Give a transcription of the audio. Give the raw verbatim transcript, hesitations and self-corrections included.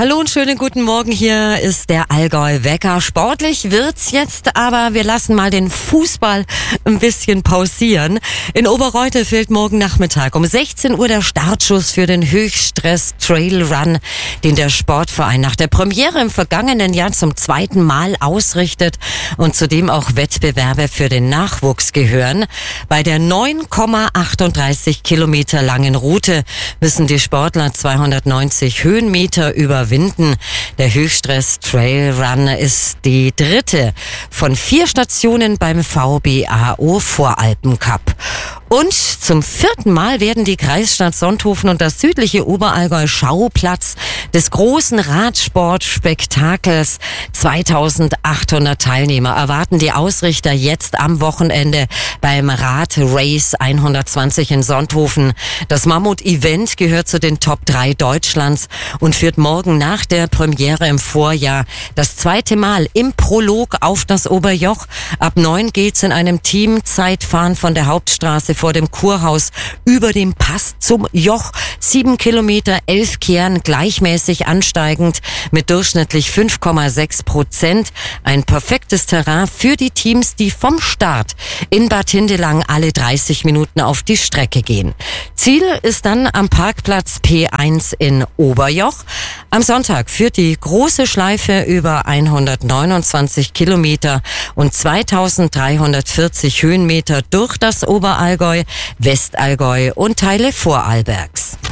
Hallo und schönen guten Morgen, hier ist der Allgäu-Wecker. Sportlich wird's jetzt, aber wir lassen mal den Fußball ein bisschen pausieren. In Oberreute fehlt morgen Nachmittag um sechzehn Uhr der Startschuss für den Höchststress-Trail-Run, den der Sportverein nach der Premiere im vergangenen Jahr zum zweiten Mal ausrichtet und zu dem auch Wettbewerbe für den Nachwuchs gehören. Bei der neun Komma achtunddreißig Kilometer langen Route müssen die Sportler zweihundertneunzig Höhenmeter überwinden. Der Höchststress-Trail-Run ist die dritte von vier Stationen beim V B A O Voralpen-Cup. Und zum vierten Mal werden die Kreisstadt Sonthofen und das südliche Oberallgäu Schauplatz des großen Radsportspektakels. zweitausendachthundert Teilnehmer erwarten die Ausrichter jetzt am Wochenende beim Radrace hundertzwanzig in Sonthofen. Das Mammut-Event gehört zu den Top drei Deutschlands und führt morgen nach der Premiere im Vorjahr das zweite Mal im Prolog auf das Oberjoch. Ab neun geht's in einem Teamzeitfahren von der Hauptstraße vor dem Kurhaus über den Pass zum Joch. Sieben Kilometer, elf Kehren, gleichmäßig ansteigend mit durchschnittlich fünf Komma sechs Prozent. Ein perfektes Terrain für die Teams, die vom Start in Bad Hindelang alle dreißig Minuten auf die Strecke gehen. Ziel ist dann am Parkplatz P eins in Oberjoch. Am Sonntag führt die große Schleife über hundertneunundzwanzig Kilometer und zweitausenddreihundertvierzig Höhenmeter durch das Oberallgäu, Westallgäu und Teile Vorarlbergs.